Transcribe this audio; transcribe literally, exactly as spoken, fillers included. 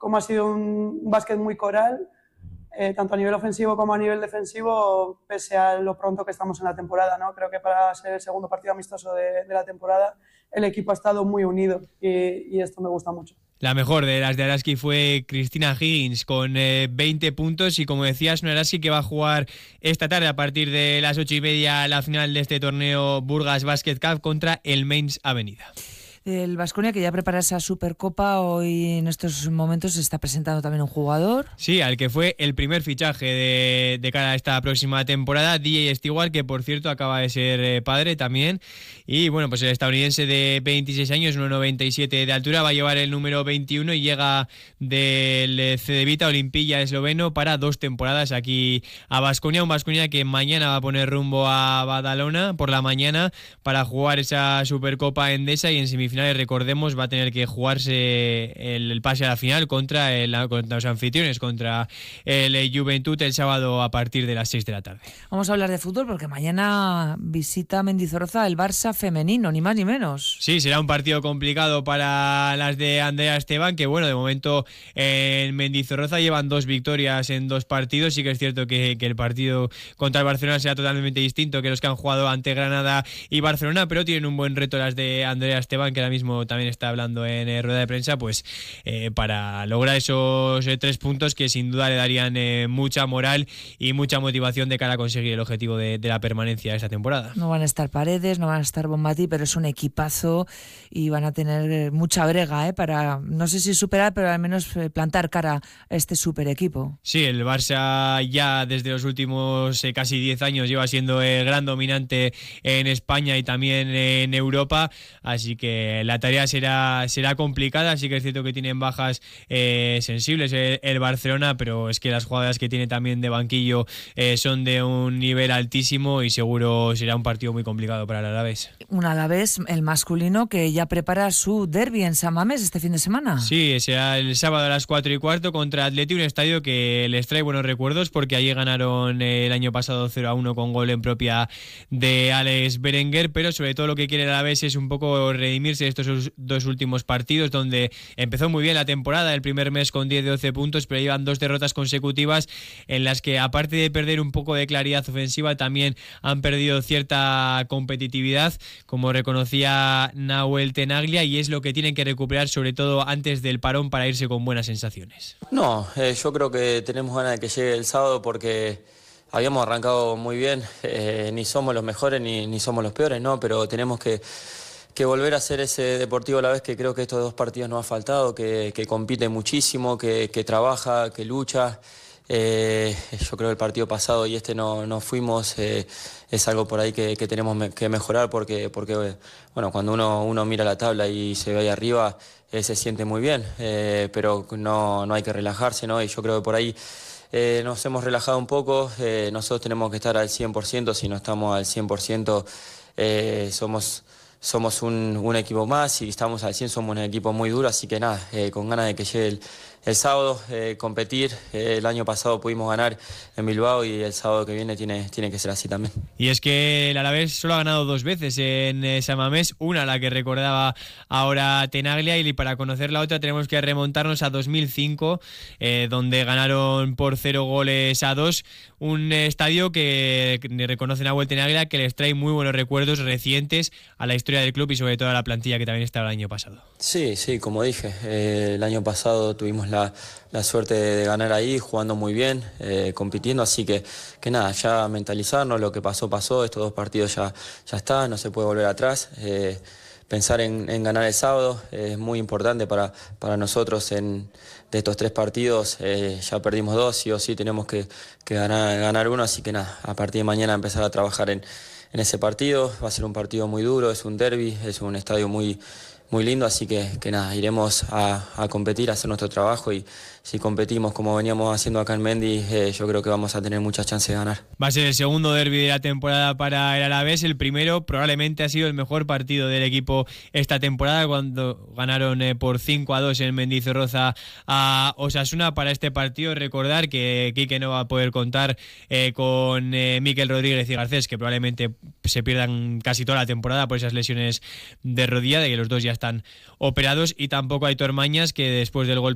como ha sido un básquet muy coral, eh, tanto a nivel ofensivo como a nivel defensivo, pese a lo pronto que estamos en la temporada, ¿no? Creo que para ser el segundo partido amistoso de, de la temporada, el equipo ha estado muy unido y, y esto me gusta mucho. La mejor de las de Araski fue Cristina Higgins con eh, veinte puntos y, como decías, una Araski que va a jugar esta tarde a partir de las ocho y media la final de este torneo Burgas Basket Cup contra el Mainz Avenida. El Baskonia, que ya prepara esa Supercopa, hoy en estos momentos se está presentando también un jugador. Sí, al que fue el primer fichaje de, de cara a esta próxima temporada, D J Stewart, que por cierto acaba de ser eh, padre también. Y bueno, pues el estadounidense de veintiséis años, uno noventa y siete de altura, va a llevar el número veintiuno y llega del Cedevita Olimpija esloveno para dos temporadas aquí a Baskonia. Un Baskonia que mañana va a poner rumbo a Badalona por la mañana para jugar esa Supercopa Endesa, y en semifinales, recordemos, va a tener que jugarse el, el pase a la final contra, el, contra los anfitriones, contra el Juventud, el sábado a partir de las seis de la tarde. Vamos a hablar de fútbol porque mañana visita Mendizorroza el Barça femenino, ni más ni menos. Sí, será un partido complicado para las de Andrea Esteban, que bueno, de momento en Mendizorroza llevan dos victorias en dos partidos. Sí que es cierto que, que el partido contra el Barcelona será totalmente distinto que los que han jugado ante Granada y Barcelona, pero tienen un buen reto las de Andrea Esteban, que ahora mismo también está hablando en eh, rueda de prensa, pues eh, para lograr esos eh, tres puntos que sin duda le darían eh, mucha moral y mucha motivación de cara a conseguir el objetivo de, de la permanencia esta temporada. No van a estar Paredes, no van a estar Bonmatí, pero es un equipazo y van a tener mucha brega, ¿eh? Para, no sé si superar, pero al menos plantar cara a este super equipo. Sí, el Barça ya desde los últimos eh, casi diez años lleva siendo el gran dominante en España y también en Europa, así que la tarea será, será complicada. Sí que es cierto que tienen bajas eh, sensibles el, el Barcelona, pero es que las jugadas que tiene también de banquillo eh, son de un nivel altísimo y seguro será un partido muy complicado para el Alavés. Un Alavés, el masculino, que ya prepara su derbi en San Mamés este fin de semana. Sí, será el sábado a las cuatro y cuarto contra Atleti, un estadio que les trae buenos recuerdos porque allí ganaron el año pasado cero a uno con gol en propia de Alex Berenguer, pero sobre todo lo que quiere el Alavés es un poco redimirse de estos dos últimos partidos, donde empezó muy bien la temporada, el primer mes con diez de doce puntos, pero llevan dos derrotas consecutivas en las que, aparte de perder un poco de claridad ofensiva, también han perdido cierta competitividad, como reconocía Nahuel Tenaglia, y es lo que tienen que recuperar, sobre todo antes del parón, para irse con buenas sensaciones. No, eh, yo creo que tenemos ganas de que llegue el sábado porque habíamos arrancado muy bien, eh, ni somos los mejores ni, ni somos los peores, no, pero tenemos que que volver a ser ese Deportivo Alavés que creo que estos dos partidos nos ha faltado, que, que compite muchísimo, que, que trabaja, que lucha. Eh, yo creo que el partido pasado y este no, no fuimos, eh, es algo por ahí que, que tenemos me, que mejorar porque, porque bueno, cuando uno, uno mira la tabla y se ve ahí arriba, eh, se siente muy bien, eh, pero no, no hay que relajarse, ¿no? Y yo creo que por ahí eh, nos hemos relajado un poco, eh, nosotros tenemos que estar al cien por ciento, si no estamos al cien por ciento eh, somos... Somos un, un equipo más y estamos al cien, somos un equipo muy duro, así que nada, eh, con ganas de que llegue el, el sábado, eh, competir. Eh, el año pasado pudimos ganar en Bilbao y el sábado que viene tiene, tiene que ser así también. Y es que el Alavés solo ha ganado dos veces en eh, San Mamés, una la que recordaba ahora Tenaglia, y para conocer la otra tenemos que remontarnos a dos mil cinco, eh, donde ganaron por cero goles a dos, un estadio que reconocen a Nahuel Tenaglia que les trae muy buenos recuerdos recientes a la historia del club y sobre todo a la plantilla que también estaba el año pasado. Sí, sí, como dije, eh, el año pasado tuvimos la, la suerte de ganar ahí, jugando muy bien, eh, compitiendo, así que, que nada, ya mentalizarnos, lo que pasó, pasó, estos dos partidos ya, ya está, no se puede volver atrás, eh, pensar en, en ganar el sábado eh, es muy importante para, para nosotros. En, de estos tres partidos eh, ya perdimos dos, sí o sí tenemos que, que ganar, ganar uno, así que nada, a partir de mañana empezar a trabajar en en ese partido. Va a ser un partido muy duro, es un derbi, es un estadio muy, muy lindo, así que, que nada, iremos a, a competir, a hacer nuestro trabajo, y si competimos como veníamos haciendo acá en Mendy, eh, yo creo que vamos a tener muchas chances de ganar. Va a ser el segundo derbi de la temporada para el Alavés. El primero probablemente ha sido el mejor partido del equipo esta temporada, cuando ganaron eh, por cinco a dos en Mendizorroza a Osasuna. Para este partido recordar que Quique no va a poder contar eh, con eh, Mikel Rodríguez y Garcés, que probablemente se pierdan casi toda la temporada por esas lesiones de rodilla, de que los dos ya están operados, y tampoco Aitor Mañas, que después del golpe